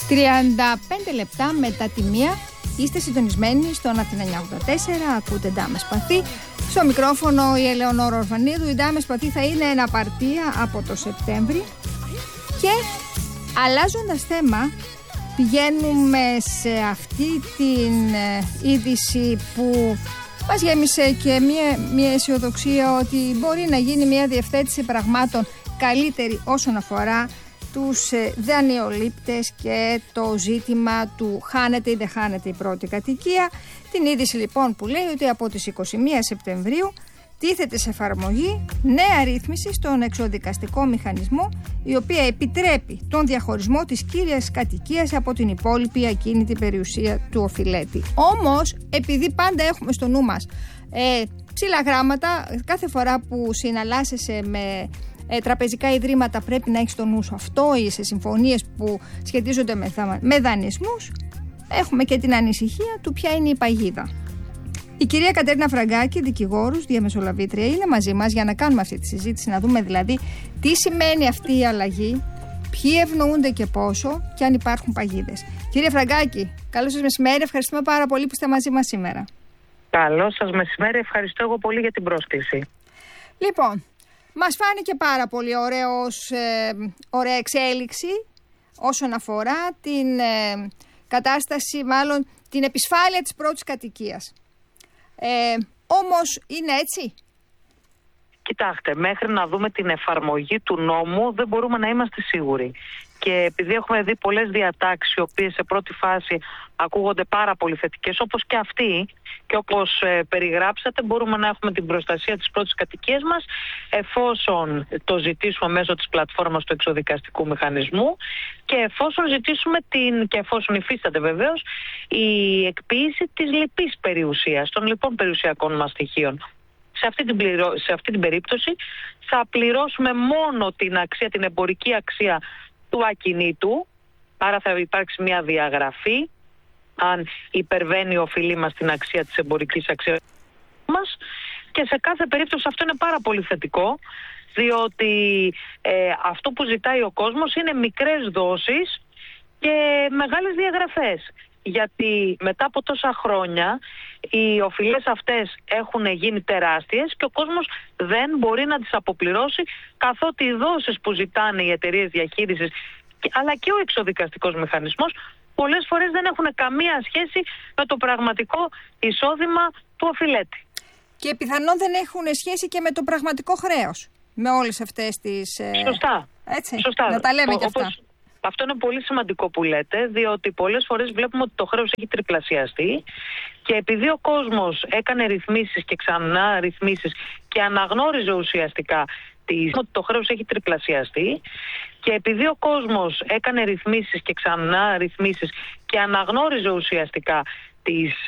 35 λεπτά μετά τη 1 είστε συντονισμένοι στον Αθήνα 984, ακούτε Ντάμες Παθή. Στο μικρόφωνο η Ελεονόρα Ορφανίδου. Η Ντάμες Παθή θα είναι ένα απαρτία από το Σεπτέμβρη. Και αλλάζοντας θέμα, πηγαίνουμε σε αυτή την είδηση που μας γέμισε και μια αισιοδοξία ότι μπορεί να γίνει μια διευθέτηση πραγμάτων καλύτερη όσον αφορά τους δανειολήπτες και το ζήτημα του χάνεται ή δεν χάνεται η πρώτη κατοικία. Την είδηση λοιπόν που λέει ότι από τις 21 Σεπτεμβρίου τίθεται σε εφαρμογή νέα ρύθμιση στον εξοδικαστικό μηχανισμό, η οποία επιτρέπει τον διαχωρισμό της κύριας κατοικίας από την υπόλοιπη ακίνητη περιουσία του οφειλέτη. Όμως, επειδή πάντα έχουμε στο νου μας ψηλά γράμματα, κάθε φορά που συναλλάσσεσαι με τραπεζικά ιδρύματα πρέπει να έχεις στο νου σου αυτό, ή σε συμφωνίες που σχετίζονται με δανεισμούς, έχουμε και την ανησυχία του ποια είναι η παγίδα. Η κυρία Κατερίνα Φραγκάκη, δικηγόρος, διαμεσολαβήτρια, είναι μαζί μας για να κάνουμε αυτή τη συζήτηση, να δούμε δηλαδή τι σημαίνει αυτή η αλλαγή, ποιοι ευνοούνται και πόσο και αν υπάρχουν παγίδες. Κυρία Φραγκάκη, καλό σας μεσημέρι, ευχαριστούμε πάρα πολύ που είστε μαζί μας σήμερα. Καλό σας μεσημέρι, ευχαριστώ εγώ πολύ για την πρόσκληση. Λοιπόν, μας φάνηκε πάρα πολύ ωραία εξέλιξη όσον αφορά την κατάσταση, μάλλον την επισφάλεια της πρώτης κατοικίας. Όμως είναι έτσι? Κοιτάξτε, μέχρι να δούμε την εφαρμογή του νόμου δεν μπορούμε να είμαστε σίγουροι. Και επειδή έχουμε δει πολλές διατάξεις οι οποίες σε πρώτη φάση ακούγονται πάρα πολύ θετικές, όπως και αυτή και όπως περιγράψατε, μπορούμε να έχουμε την προστασία της πρώτης κατοικίας μας εφόσον το ζητήσουμε μέσω της πλατφόρμας του εξοδικαστικού μηχανισμού και εφόσον ζητήσουμε και εφόσον υφίσταται βεβαίως η εκποίηση της λοιπής περιουσίας, των λοιπών περιουσιακών μας στοιχείων. Σε αυτή την περίπτωση θα πληρώσουμε μόνο την αξία, την εμπορική αξία του ακινήτου, άρα θα υπάρξει μια διαγραφή αν υπερβαίνει η οφειλή μας την αξία της εμπορικής αξίας μας, και σε κάθε περίπτωση αυτό είναι πάρα πολύ θετικό, διότι αυτό που ζητάει ο κόσμος είναι μικρές δόσεις και μεγάλες διαγραφές. Γιατί μετά από τόσα χρόνια οι οφειλές αυτές έχουν γίνει τεράστιες και ο κόσμος δεν μπορεί να τις αποπληρώσει, καθότι οι δόσεις που ζητάνε οι εταιρείες διαχείρισης αλλά και ο εξοδικαστικός μηχανισμός πολλές φορές δεν έχουν καμία σχέση με το πραγματικό εισόδημα του οφειλέτη. Και πιθανόν δεν έχουν σχέση και με το πραγματικό χρέος, με όλες αυτές τις... Σωστά. Έτσι, Σωστά. να τα λέμε και αυτά. Αυτό είναι πολύ σημαντικό που λέτε, διότι πολλές φορές βλέπουμε ότι το χρέος έχει τριπλασιαστεί και επειδή ο κόσμος έκανε ρυθμίσεις και ξανά ρυθμίσεις και αναγνώριζε ουσιαστικά ότι το χρέος έχει τριπλασιαστεί και επειδή ο κόσμος έκανε ρυθμίσεις και ξανά ρυθμίσεις και αναγνώριζε ουσιαστικά τις